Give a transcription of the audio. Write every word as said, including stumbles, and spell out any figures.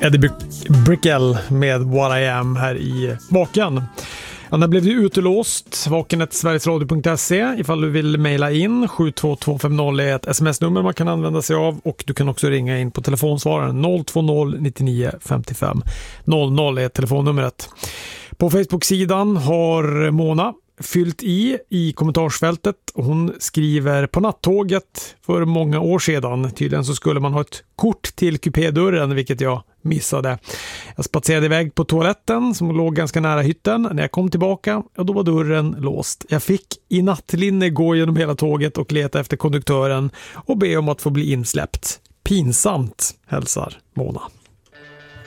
Eddie Brickell med What I Am här i Vaken. Ja, när blev du utelåst? vaken snabel-a sverigesradio punkt se ifall du vill mejla in. Sju två två fem noll är ett sms-nummer man kan använda sig av, och du kan också ringa in på telefonsvararen noll två noll nittionio femtiofem noll noll är telefonnumret. På Facebook-sidan har Mona fyllt i i kommentarsfältet, och hon skriver: på nattåget för många år sedan, tydligen så skulle man ha ett kort till kupédörren, vilket jag missade. Jag spatserade iväg på toaletten som låg ganska nära hytten. När jag kom tillbaka, ja, då var dörren låst. Jag fick i nattlinne gå genom hela tåget och leta efter konduktören och be om att få bli insläppt. Pinsamt, hälsar Mona.